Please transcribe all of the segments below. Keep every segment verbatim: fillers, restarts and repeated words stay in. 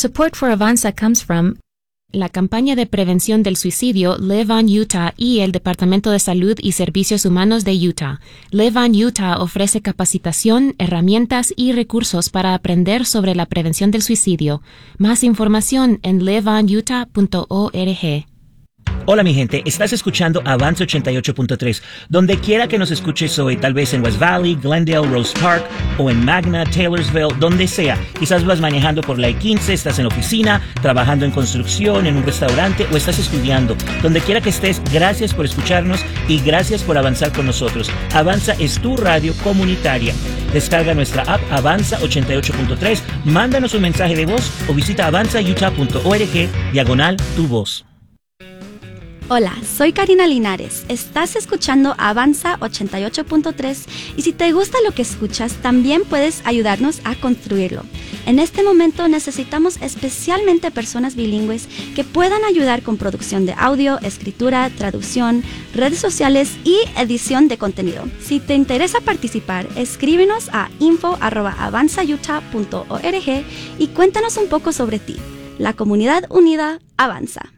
Support for Avanza comes from la campaña de prevención del suicidio Live on Utah y el Departamento de Salud y Servicios Humanos de Utah. Live on Utah ofrece capacitación, herramientas y recursos para aprender sobre la prevención del suicidio. Más información en live on utah punto org. Hola mi gente, estás escuchando Avanza ochenta y ocho punto tres. Donde quiera que nos escuches hoy, tal vez en West Valley, Glendale, Rose Park o en Magna, Taylorsville, donde sea. Quizás vas manejando por la I quince, estás en la oficina, trabajando en construcción, en un restaurante o estás estudiando. Donde quiera que estés, gracias por escucharnos y gracias por avanzar con nosotros. Avanza es tu radio comunitaria. Descarga nuestra app Avanza ochenta y ocho punto tres, mándanos un mensaje de voz o visita avanza utah punto org diagonal tu voz. Hola, soy Karina Linares. Estás escuchando Avanza ochenta y ocho punto tres y si te gusta lo que escuchas, también puedes ayudarnos a construirlo. En este momento necesitamos especialmente personas bilingües que puedan ayudar con producción de audio, escritura, traducción, redes sociales y edición de contenido. Si te interesa participar, escríbenos a info arroba avanza utah punto org y cuéntanos un poco sobre ti. La comunidad unida avanza.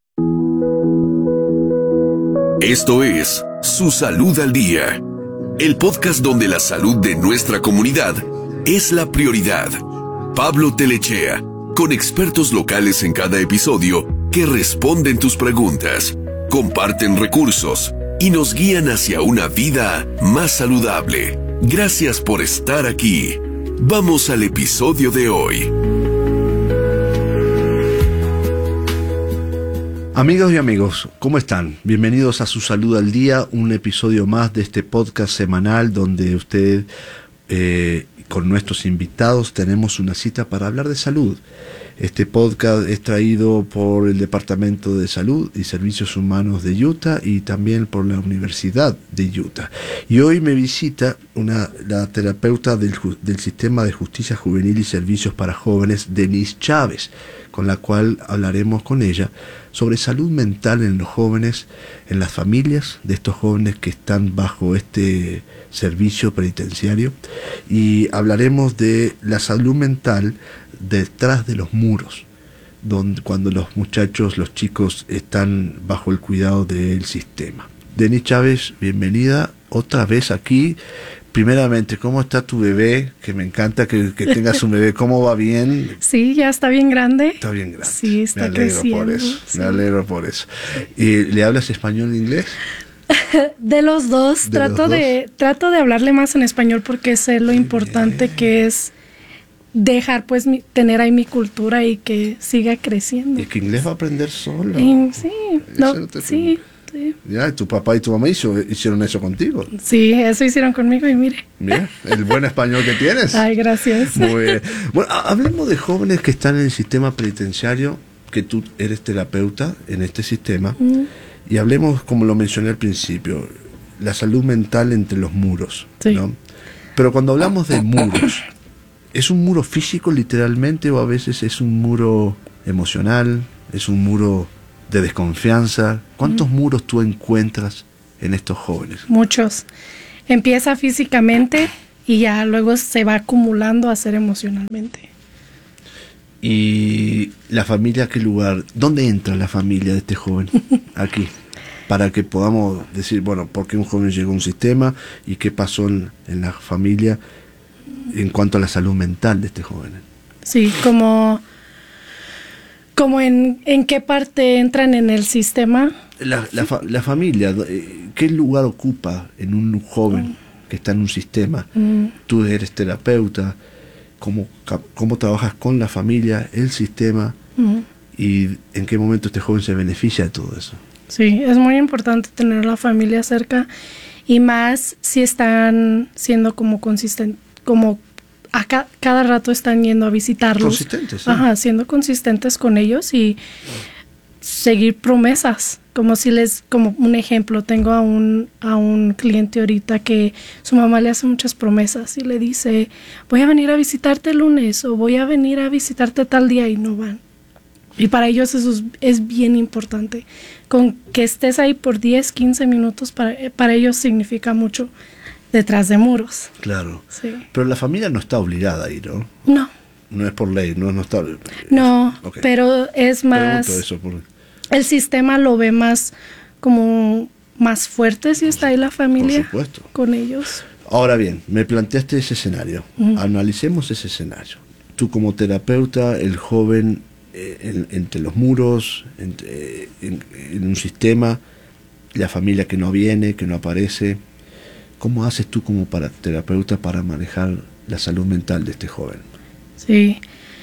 Esto es Su Salud al Día, el podcast donde la salud de nuestra comunidad es la prioridad. Pablo Telechea, con expertos locales en cada episodio que responden tus preguntas, comparten recursos y nos guían hacia una vida más saludable. Gracias por estar aquí. Vamos al episodio de hoy. Amigos y amigos, ¿cómo están? Bienvenidos a Su Salud al Día, un episodio más de este podcast semanal donde usted, eh, con nuestros invitados, tenemos una cita para hablar de salud. Este podcast es traído por el Departamento de Salud y Servicios Humanos de Utah y también por la Universidad de Utah. Y hoy me visita una, la terapeuta del, del Sistema de Justicia Juvenil y Servicios para Jóvenes, Denise Chávez, con la cual hablaremos con ella sobre salud mental en los jóvenes, en las familias de estos jóvenes que están bajo este servicio penitenciario, y hablaremos de la salud mental detrás de los muros, donde, cuando los muchachos, los chicos están bajo el cuidado del sistema. Denise Chávez, bienvenida otra vez aquí. Primeramente, ¿cómo está tu bebé? Que me encanta que, que tengas un bebé. ¿Cómo va? ¿Bien? Sí, ya está bien grande. Está bien grande. Sí, está me alegro creciendo. Por eso, sí. Me alegro por eso. ¿Y le hablas español e inglés? De los dos. ¿De trato los de dos? trato de hablarle más en español porque sé lo importante que es dejar, pues, mi, tener ahí mi cultura y que siga creciendo. Y que inglés va a aprender solo. Y, sí, no, no te sí. Sí. Ya, tu papá y tu mamá hizo, hicieron eso contigo. Sí, eso hicieron conmigo y mire. Mira, el buen español que tienes. Ay, gracias. Muy bien. Bueno, hablemos de jóvenes que están en el sistema penitenciario, que tú eres terapeuta en este sistema, mm. y hablemos, como lo mencioné al principio, la salud mental entre los muros, sí. ¿no? Pero cuando hablamos de muros, ¿es un muro físico literalmente o a veces es un muro emocional? ¿Es un muro de desconfianza? ¿Cuántos mm. muros tú encuentras en estos jóvenes? Muchos. Empieza físicamente y ya luego se va acumulando a ser emocionalmente. ¿Y la familia, qué lugar? ¿Dónde entra la familia de este joven? Aquí. Para que podamos decir, bueno, ¿por qué un joven llegó a un sistema? ¿Y qué pasó en, en la familia en cuanto a la salud mental de este joven? Sí, como... ¿Como en, en qué parte entran en el sistema? La, la, fa, la familia, ¿qué lugar ocupa en un joven que está en un sistema? Mm. Tú eres terapeuta, ¿cómo, cómo trabajas con la familia, el sistema, mm. y en qué momento este joven se beneficia de todo eso? Sí, es muy importante tener la familia cerca y más si están siendo como consistentes, como a ca- cada rato están yendo a visitarlos. Consistentes, ¿sí? Ajá, siendo consistentes con ellos y seguir promesas. Como si les, como un ejemplo, tengo a un, a un cliente ahorita que su mamá le hace muchas promesas y le dice, voy a venir a visitarte el lunes o voy a venir a visitarte tal día y no van. Y para ellos eso es, es bien importante. Con que estés ahí por diez, quince minutos, para, para ellos significa mucho. Detrás de muros. Claro. Sí. Pero la familia no está obligada a ir, ¿no? No. no es por ley, no, no está... No, Ok. pero es más... Pregunto eso por- El sistema lo ve más como más fuerte si está ahí la familia Por supuesto. con ellos. Ahora bien, me planteaste ese escenario. Analicemos ese escenario. Tú como terapeuta, el joven eh, en- entre los muros, entre- en, en un sistema, la familia que no viene, que no aparece. ¿Cómo haces tú como para terapeuta para manejar la salud mental de este joven? Sí.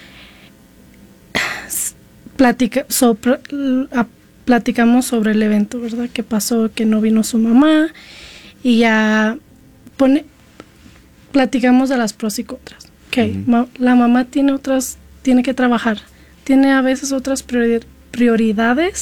Platica, sobre, a- platicamos sobre el evento, ¿verdad? Que pasó, que no vino su mamá y ya pone, platicamos de las pros y contras. Ok, Ujú. ma- la mamá tiene otras, tiene que trabajar, tiene a veces otras priori- prioridades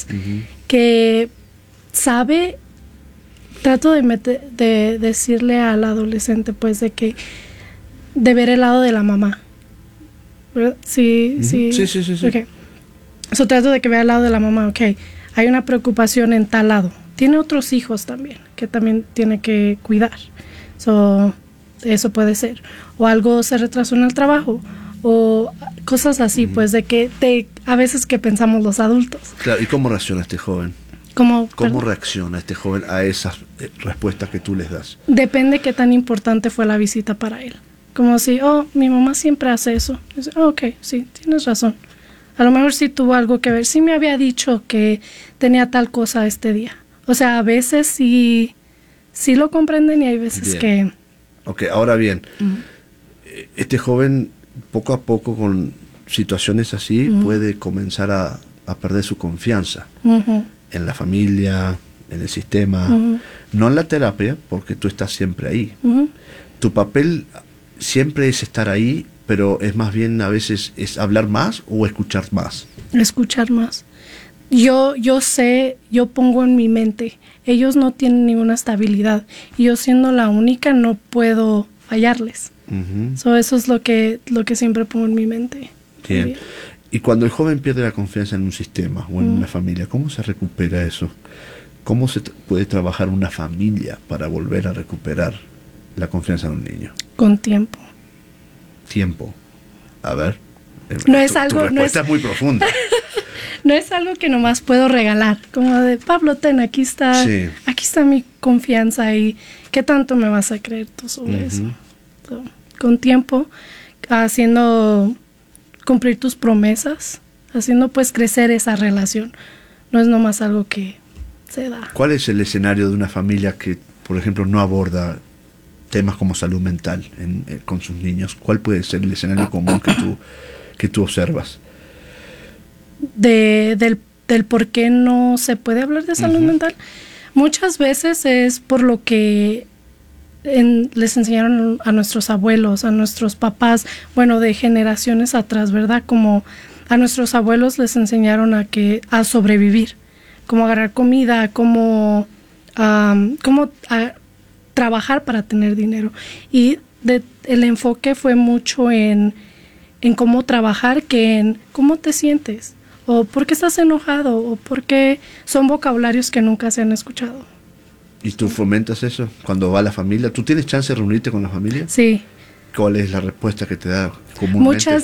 que sabe. Trato de, mete- de decirle al adolescente, pues, de que de ver el lado de la mamá. ¿Verdad? Sí, Ujú. sí. Sí, sí, sí, sí. Ok. So, trato de que vea el lado de la mamá. Ok, hay una preocupación en tal lado. Tiene otros hijos también, que también tiene que cuidar. So, eso puede ser. O algo se retrasó en el trabajo. O cosas así, pues, de que te, a veces que pensamos los adultos. Claro, ¿y cómo reacciona este joven? Como, ¿Cómo perdón. reacciona este joven a esas eh, respuestas que tú les das? Depende qué tan importante fue la visita para él. Como si, oh, mi mamá siempre hace eso. Dice, oh, ok, sí, tienes razón. A lo mejor sí tuvo algo que ver. Sí me había dicho que tenía tal cosa este día. O sea, a veces sí, sí lo comprenden y hay veces Bien. que... Ok, ahora bien, eh, este joven poco a poco con situaciones así puede comenzar a, a perder su confianza Ujú, en la familia, en el sistema, Ujú. no en la terapia, porque tú estás siempre ahí. ujú. Tu papel siempre es estar ahí, pero es más bien a veces es hablar más o escuchar más. Escuchar más. Yo, yo sé, yo pongo en mi mente, ellos no tienen ninguna estabilidad. Y yo siendo la única no puedo fallarles. Ujú. So, eso es lo que, lo que siempre pongo en mi mente. Bien. Y cuando el joven pierde la confianza en un sistema o en una familia, ¿cómo se recupera eso? ¿Cómo se t- puede trabajar una familia para volver a recuperar la confianza en un niño? Con tiempo. Tiempo. A ver. eh, No es tu- algo- Tu no respuesta es- es muy profunda. No es algo que nomás puedo regalar. Como de, Pablo, ten, aquí está, Sí. aquí está mi confianza y ¿qué tanto me vas a creer tú sobre eso? So, con tiempo, haciendo cumplir tus promesas, haciendo pues crecer esa relación. No es nomás algo que se da. ¿Cuál es el escenario de una familia que, por ejemplo, no aborda temas como salud mental en- eh, con sus niños? ¿Cuál puede ser el escenario común que tú, que tú observas? De, del, del por qué no se puede hablar de salud mental. Muchas veces es por lo que en- les enseñaron a nuestros abuelos, a nuestros papás, bueno, de generaciones atrás, ¿verdad? Como a nuestros abuelos les enseñaron a que a sobrevivir, cómo agarrar comida, cómo, am, cómo a- trabajar para tener dinero. Y de- el enfoque fue mucho en, en cómo trabajar que en cómo te sientes, o por qué estás enojado, o por qué son vocabularios que nunca se han escuchado. ¿Y tú fomentas eso cuando va la familia? ¿Tú tienes chance de reunirte con la familia? Sí. ¿Cuál es la respuesta que te da comúnmente? Muchas,